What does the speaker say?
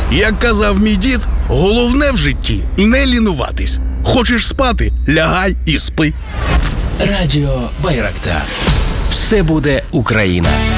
Як казав мій дід, головне в житті – не лінуватись. Хочеш спати – лягай і спи. Радіо Байрактар. Все буде Україна.